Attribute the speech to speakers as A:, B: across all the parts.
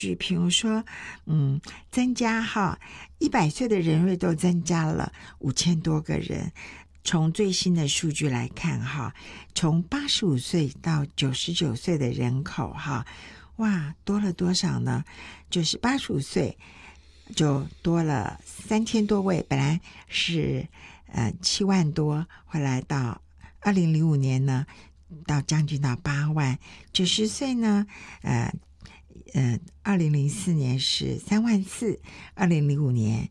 A: 比如说增加100岁的人瑞都增加了5000多个人。从最新的数据来看从85岁到99岁的人口哇，多了多少呢？就是85岁就多了3000多位，本来是7万多，后来到2005年呢到将近到8万。90岁呢2004年是3万4， 2005年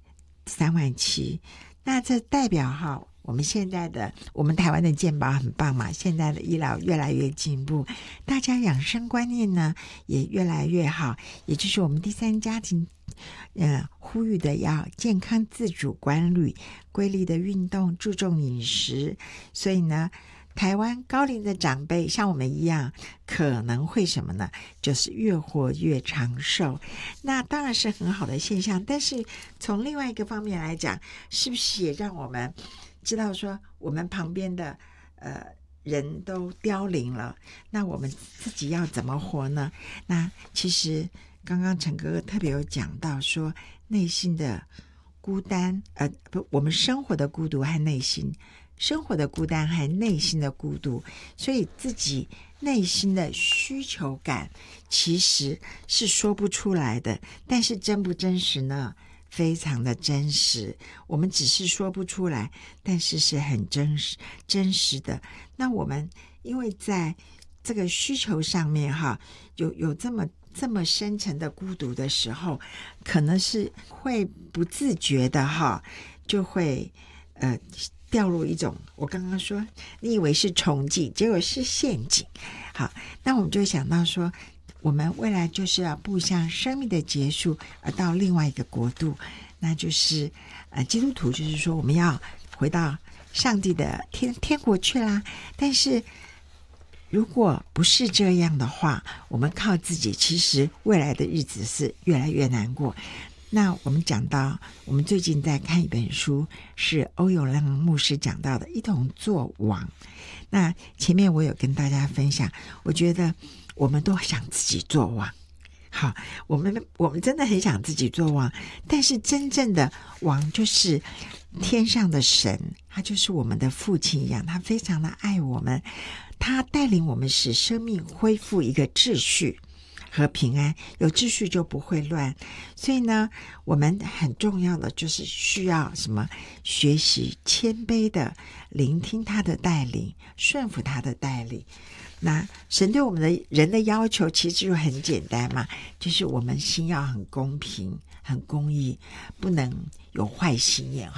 A: 3万7。那这代表我们现在的我们台湾的健保很棒嘛，现在的医疗越来越进步，大家养生观念呢也越来越好，也就是我们第三家庭呼吁的要健康自主管理、规律的运动、注重饮食。所以呢台湾高龄的长辈像我们一样可能会什么呢？就是越活越长寿。那当然是很好的现象，但是从另外一个方面来讲，是不是也让我们知道说我们旁边的人都凋零了，那我们自己要怎么活呢？那其实刚刚陈哥哥特别有讲到说内心的孤单我们生活的孤独和内心生活的孤单和内心的孤独，所以自己内心的需求感其实是说不出来的，但是真不真实呢？非常的真实，我们只是说不出来，但是是很真实的。那我们因为在这个需求上面有这么深层的孤独的时候，可能是会不自觉的就会掉入一种我刚刚说你以为是憧憬，结果是陷阱。好，那我们就想到说我们未来就是要步向生命的结束，而到另外一个国度，那就是基督徒就是说我们要回到上帝的天国去啦。但是如果不是这样的话，我们靠自己，其实未来的日子是越来越难过。那我们讲到我们最近在看一本书，是欧永亮牧师讲到的一同作王。那前面我有跟大家分享，我觉得我们都想自己做王，好，我们真的很想自己做王，但是真正的王就是天上的神，他就是我们的父亲一样，他非常的爱我们，他带领我们使生命恢复一个秩序和平安，有秩序就不会乱。所以呢我们很重要的就是需要什么？学习谦卑的聆听他的带领，顺服他的带领。那神对我们的人的要求其实就很简单嘛，就是我们心要很公平很公义，不能有坏心眼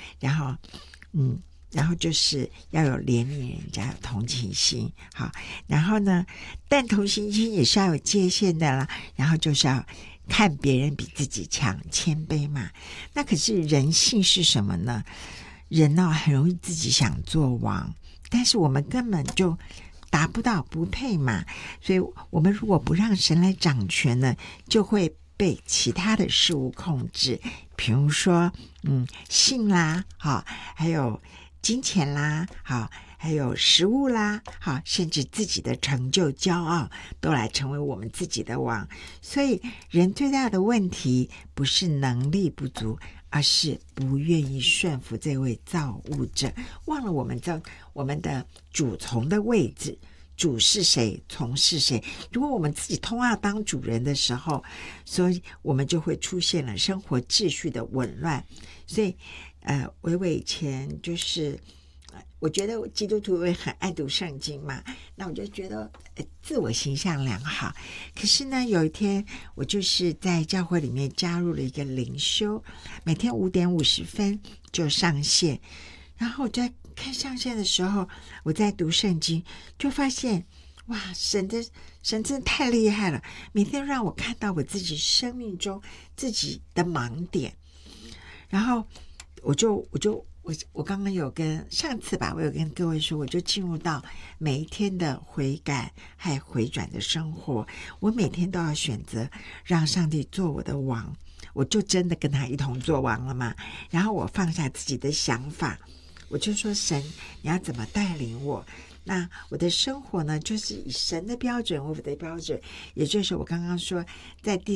A: 然后就是要有怜悯人家，有同情心。好，然后呢但同情心也是要有界限的啦，然后就是要看别人比自己强，谦卑嘛。那可是人性是什么呢？人很容易自己想做王，但是我们根本就达不到，不配嘛。所以我们如果不让神来掌权呢，就会被其他的事物控制，比如说性啦，还有金钱啦，还有食物啦，甚至自己的成就骄傲都来成为我们自己的王。所以人最大的问题不是能力不足，而是不愿意顺服这位造物者，忘了我们的主从的位置，主是谁，从是谁。如果我们自己通要当主人的时候，所以我们就会出现了生活秩序的紊乱。所以伟以前就是我觉得基督徒也很爱读圣经嘛，那我就觉得自我形象良好。可是呢有一天我就是在教会里面加入了一个灵修，每天5点50分就上线，然后我在看上线的时候，我在读圣经，就发现哇，神真的太厉害了，每天让我看到我自己生命中自己的盲点。然后我刚刚有跟上次吧，我有跟各位说，我就进入到每一天的悔改和回转的生活，我每天都要选择让上帝做我的王，我就真的跟他一同做王了嘛。然后我放下自己的想法，我就说神，你要怎么带领我？ 那我的生活呢，就是以神的标准为我的标准，也就是我刚刚说，在第